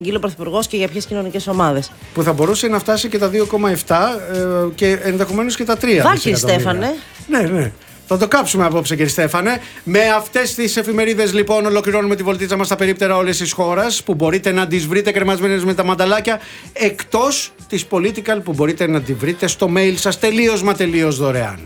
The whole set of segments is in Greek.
ο Πρωθυπουργός και για ποιες κοινωνικές ομάδες. Που θα μπορούσε να φτάσει και τα 2,7 και ενδεχομένως και τα 3. Βάκη, Στέφανε. Ναι. Θα το κάψουμε απόψε, κύριε Στέφανε. Με αυτές τις εφημερίδες, λοιπόν, ολοκληρώνουμε τη βολτίτσα μας στα περίπτερα όλες της χώρας, που μπορείτε να τις βρείτε κρεμασμένες με τα μανταλάκια, εκτός της Political, που μπορείτε να τη βρείτε στο mail σας τελείως δωρεάν.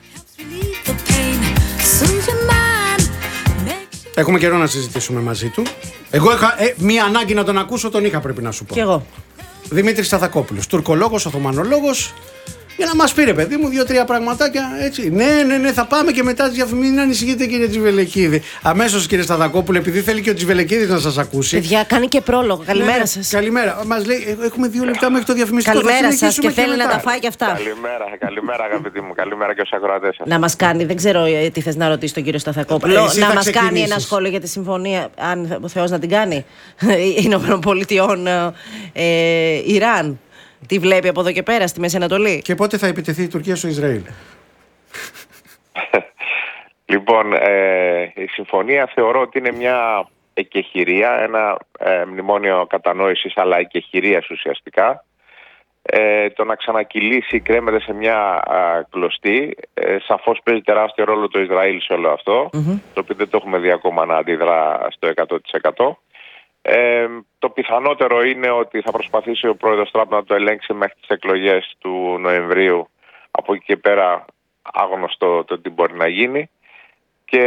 Έχουμε καιρό να συζητήσουμε μαζί του. Εγώ είχα μία ανάγκη να τον ακούσω, τον είχα, πρέπει να σου πω. Κι εγώ. Δημήτρης Σταθακόπουλος, τουρκολόγος, Οθωμανολόγος. Για να μας πει, ρε παιδί μου, 2-3 πραγματάκια έτσι. Ναι, θα πάμε και μετά τις διαφημίσεις. Μην ανησυχείτε, κύριε Τζιβελεκίδη. Αμέσως, κύριε Σταθακόπουλε, επειδή θέλει και ο Τζιβελεκίδης να σας ακούσει. Παιδιά, κάνει και πρόλογο. Καλημέρα σας. Καλημέρα. Μας λέει, έχουμε 2 λεπτά μέχρι το διαφημιστικό. Καλημέρα σας και θέλει να τα φάει και αυτά. Καλημέρα, αγαπητοί μου. Καλημέρα και στους ακροατές σας. Να μας κάνει, δεν ξέρω τι θες να ρωτήσεις τον κύριο Σταθακόπουλο. Να μας κάνει ένα σχόλιο για τη συμφωνία, αν ο Θεός να την κάνει, Ηνωμένων Πολιτειών Ιράν. Τι βλέπει από εδώ και πέρα στη Μέση Ανατολή. Και πότε θα επιτεθεί η Τουρκία στο Ισραήλ? Λοιπόν, η συμφωνία θεωρώ ότι είναι μια εκεχηρία, ένα μνημόνιο κατανόησης, αλλά εκεχηρίας ουσιαστικά. Το να ξανακυλήσει κρέμεται σε μια κλωστή. Σαφώς παίζει τεράστιο ρόλο το Ισραήλ σε όλο αυτό, το οποίο δεν το έχουμε δει ακόμα να αντιδρά στο 100%. Το πιθανότερο είναι ότι θα προσπαθήσει ο πρόεδρος Τραμπ να το ελέγξει μέχρι τις εκλογές του Νοεμβρίου. Από εκεί και πέρα άγνωστο το τι μπορεί να γίνει. Και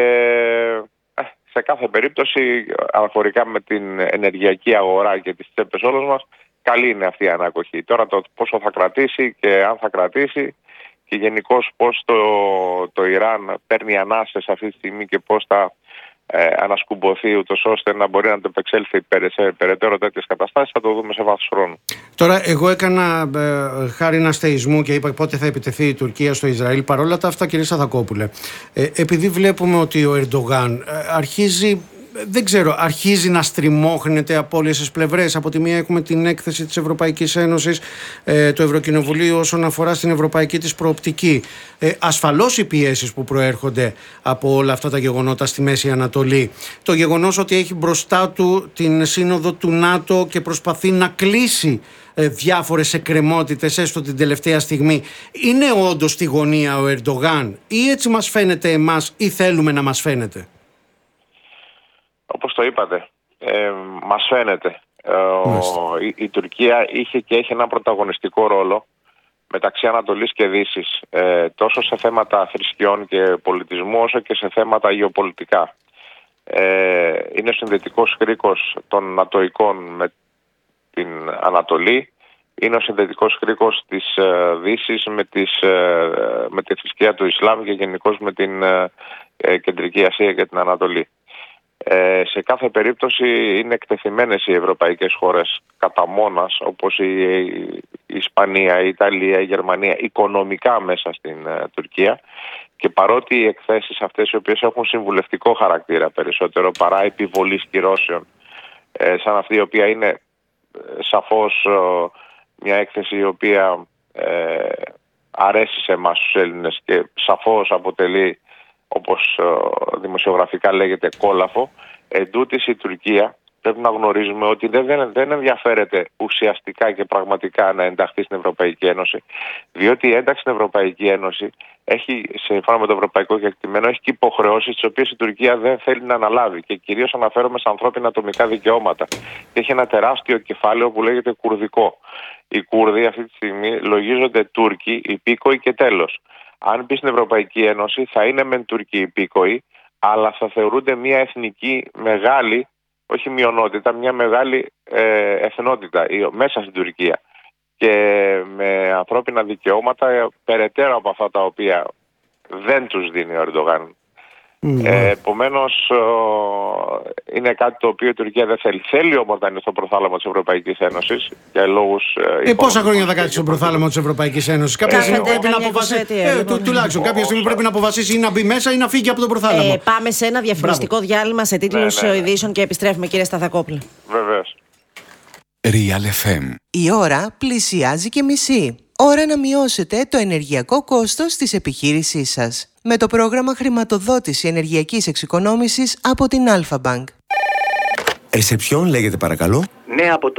σε κάθε περίπτωση, αναφορικά με την ενεργειακή αγορά και τις τσέπες όλων μας, καλή είναι αυτή η ανακοχή. Τώρα το πόσο θα κρατήσει και αν θα κρατήσει και γενικώς πώς το Ιράν παίρνει ανάσες αυτή τη στιγμή και πώς θα ανασκουμποθεί ούτως ώστε να μπορεί να το επεξέλθει σε περαιτέρω τέτοιες καταστάσεις, θα το δούμε σε βάθος χρόνου. Τώρα, εγώ έκανα χάρη αστεϊσμού και είπα πότε θα επιτεθεί η Τουρκία στο Ισραήλ. Παρόλα τα αυτά, κύριε Σταθακόπουλε, επειδή βλέπουμε ότι ο Ερντογάν αρχίζει. Δεν ξέρω, αρχίζει να στριμώχνεται από όλες τις πλευρές. Από τη μία έχουμε την έκθεση της Ευρωπαϊκής Ένωσης, το Ευρωκοινοβουλίο όσον αφορά στην ευρωπαϊκή της προοπτική. Ασφαλώς οι πιέσεις που προέρχονται από όλα αυτά τα γεγονότα στη Μέση Ανατολή. Το γεγονός ότι έχει μπροστά του την σύνοδο του ΝΑΤΟ και προσπαθεί να κλείσει διάφορες εκκρεμότητες έστω την τελευταία στιγμή. Είναι όντως στη γωνία ο Ερντογάν ή έτσι μας φαίνεται εμάς ή θέλουμε να μας φαίνεται? Όπως το είπατε, μας φαίνεται. Η Τουρκία είχε και έχει ένα πρωταγωνιστικό ρόλο μεταξύ Ανατολής και Δύσης, τόσο σε θέματα θρησκειών και πολιτισμού, όσο και σε θέματα γεωπολιτικά. Είναι ο συνδετικός κρίκος των Νατοικών με την Ανατολή, είναι ο συνδετικός κρίκος της Δύσης με τη θρησκεία του Ισλάμ και γενικώς με την Κεντρική Ασία και την Ανατολή. Σε κάθε περίπτωση είναι εκτεθειμένες οι ευρωπαϊκές χώρες κατά μόνας, όπως η Ισπανία, η Ιταλία, η Γερμανία, οικονομικά μέσα στην Τουρκία, και παρότι οι εκθέσεις αυτές οι οποίες έχουν συμβουλευτικό χαρακτήρα περισσότερο παρά επιβολής κυρώσεων, σαν αυτή η οποία είναι σαφώς μια έκθεση η οποία αρέσει σε εμάς τους Έλληνες και σαφώς αποτελεί, όπως δημοσιογραφικά λέγεται, κόλαφο, εντούτοις η Τουρκία πρέπει να γνωρίζουμε ότι δεν ενδιαφέρεται ουσιαστικά και πραγματικά να ενταχθεί στην Ευρωπαϊκή Ένωση, διότι η ένταξη στην Ευρωπαϊκή Ένωση έχει, σύμφωνα με το ευρωπαϊκό κεκτημένο, έχει και υποχρεώσεις τις οποίες η Τουρκία δεν θέλει να αναλάβει, και κυρίως αναφέρομαι σε ανθρώπινα ατομικά δικαιώματα. Και έχει ένα τεράστιο κεφάλαιο που λέγεται κουρδικό. Οι Κούρδοι αυτή τη στιγμή λογίζονται Τούρκοι, υπήκοοι και τέλος. Αν μπει στην Ευρωπαϊκή Ένωση θα είναι μεν Τούρκοι υπήκοοι, αλλά θα θεωρούνται μια εθνική μεγάλη, όχι μειονότητα, μια μεγάλη εθνότητα μέσα στην Τουρκία. Και με ανθρώπινα δικαιώματα περαιτέρω από αυτά τα οποία δεν τους δίνει ο Ερντογάν. Επομένως είναι κάτι το οποίο η Τουρκία δεν θέλει. Θέλει όμως να είναι στο προθάλαμο της Ευρωπαϊκής Ένωσης για λόγους. Πόσα χρόνια θα κάτσει στο προθάλαμο της Ευρωπαϊκής Ένωσης? Κάποια στιγμή πρέπει να αποφασίσει. Τουλάχιστον κάποια στιγμή πρέπει να αποφασίσει ή να μπει μέσα ή να φύγει από το προθάλαμο. Πάμε σε ένα διαφημιστικό διάλειμμα σε τίτλους ειδήσεων και επιστρέφουμε, κύριε Σταθακόπουλε. Βεβαίως. Real FM. Η ώρα πλησιάζει και μισή. Ώρα να μειώσετε το ενεργειακό κόστος της επιχείρησής σας με το πρόγραμμα χρηματοδότηση ενεργειακής εξοικονόμησης από την Alpha Bank. Ρεσεψιόν λέγεται παρακαλώ. Ναι, από